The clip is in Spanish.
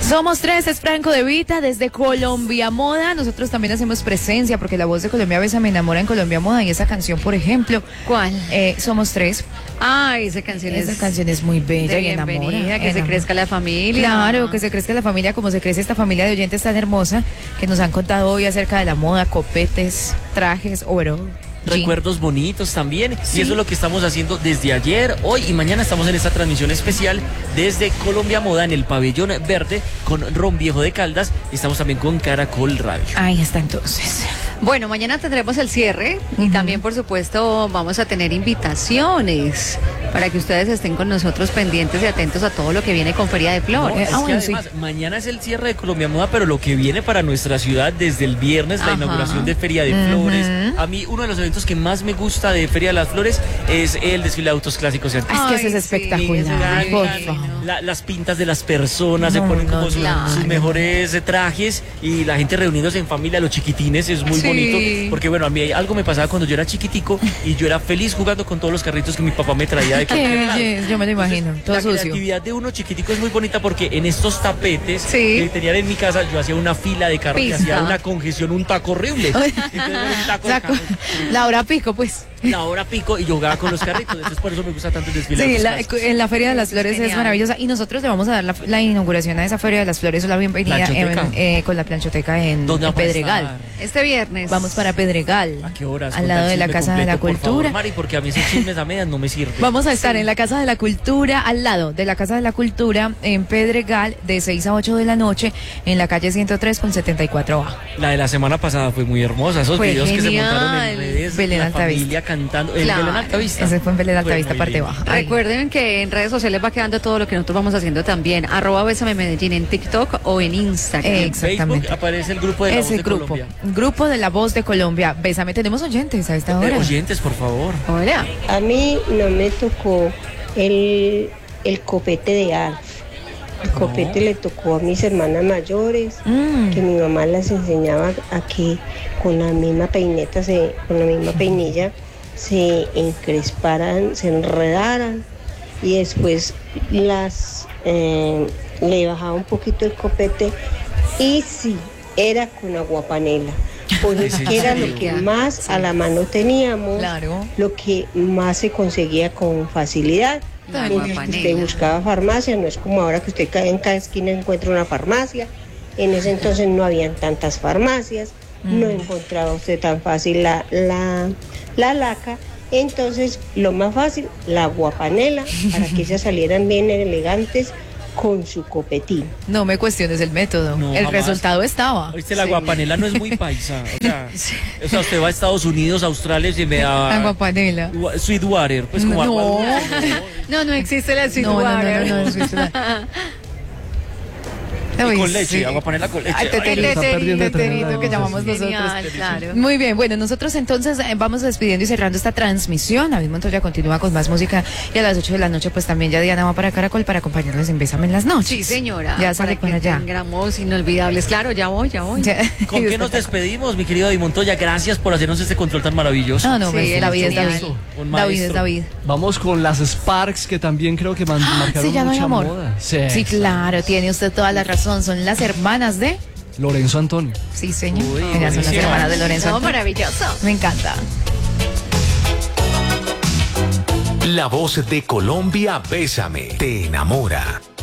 Somos tres, es Franco De Vita desde Colombia Moda. Nosotros también hacemos presencia porque la voz de Colombia Besa me enamora en Colombia Moda y esa canción, por ejemplo. ¿Cuál? Somos tres. Ay, esa canción es muy bella y enamora. Que se crezca la familia. Claro, que se crezca la familia como se crece esta familia de oyentes tan hermosa que nos han contado hoy acerca de la moda, copetes, trajes, overall. Recuerdos bonitos también, sí. Y eso es lo que estamos haciendo desde ayer, hoy y mañana. Estamos en esta transmisión especial desde Colombia Moda en el pabellón verde con Ron Viejo de Caldas, y estamos también con Caracol Radio. Ahí está entonces. Bueno, mañana tendremos el cierre y también, por supuesto, vamos a tener invitaciones para que ustedes estén con nosotros pendientes y atentos a todo lo que viene con Feria de Flores. No, además, mañana es el cierre de Colombia Moda, pero lo que viene para nuestra ciudad desde el viernes, la inauguración de Feria de Flores. A mí uno de los eventos que más me gusta de Feria de las Flores es el desfile de autos clásicos. Es que ese es espectacular. Las pintas de las personas, se ponen como sus mejores trajes y la gente reuniéndose en familia, los chiquitines, es muy bonito, porque bueno, a mí algo me pasaba cuando yo era chiquitico y yo era feliz jugando con todos los carritos que mi papá me traía de Qué yo me lo imagino. Entonces, todo la sucio. creatividad de uno chiquitico es muy bonita porque en estos tapetes que tenían en mi casa yo hacía una fila de carros y hacía una congestión, un taco horrible. Entonces, un taco de carros. La hora pico, pues. La hora pico y yo jugaba con los carritos, entonces por eso me gusta tanto el desfile. Sí, en la Feria de las Flores es maravillosa y nosotros le vamos a dar la inauguración a esa Feria de las Flores o la bienvenida con la planchoteca en Pedregal. Este viernes. Vamos para Pedregal. ¿A qué horas? Al lado de la Casa de la Cultura. Por favor, Mari, porque a mí esos chismes a medias no me sirven. Vamos a estar en la Casa de la Cultura, al lado de la Casa de la Cultura, en Pedregal, de 6 a 8 de la noche, en la calle 103 con 74A. La de la semana pasada fue muy hermosa, esos videos genial. Que se montaron en redes, Belén la Altavista. familia cantando, en Belén Altavista. Ese fue en Belén Altavista, parte baja. Recuerden que en redes sociales va quedando todo lo que nosotros vamos haciendo también, @Bésame Medellín en TikTok o en Instagram. Exactamente. Facebook aparece el grupo de la Voz de Colombia. Grupo de la Voz de Colombia. Bésame, tenemos oyentes a esta hora. Oyentes, por favor. Hola. A mí no me tocó el copete de Alf. El copete le tocó a mis hermanas mayores, que mi mamá las enseñaba a que con la misma peineta, con la misma peinilla, se encresparan, se enredaran y después le bajaba un poquito el copete y sí, era con aguapanela. Porque era lo que más a la mano teníamos, lo que más se conseguía con facilidad. Usted buscaba farmacia, no es como ahora que usted en cada esquina encuentra una farmacia. En ese entonces no habían tantas farmacias, no encontraba usted tan fácil la laca. Entonces lo más fácil, la aguapanela, para que ellas salieran bien elegantes con su copetín. No me cuestiones el método, el resultado estaba. Oíste, la aguapanela no es muy paisa. O sea, usted va a Estados Unidos, Australia y me da aguapanela. Sweetwater, pues como algo. No existe la Sweetwater. No existe la... Y con leche, aguapanela con leche. Teterito que llamamos nosotros. Claro. Muy bien, bueno, nosotros entonces vamos despidiendo y cerrando esta transmisión. David Montoya continúa con más música y a las 8 de la noche pues también ya Diana va para Caracol para acompañarnos en Bésame en las noches. Sí, señora. Ya sale para allá. Tengamos inolvidables. Claro, ya voy. ¿Con qué nos despedimos, mi querido David Montoya? Gracias por hacernos este control tan maravilloso. No, David es David. David es David. Vamos con las Sparks, que también creo que marcaron ya no hay mucha amor. moda. Sí, claro, tiene usted toda la razón. Son las hermanas de Lorenzo Antonio. Sí, señor. Ellas son las hermanas de Lorenzo Antonio. Maravilloso. Me encanta. La Voz de Colombia, Bésame, te enamora.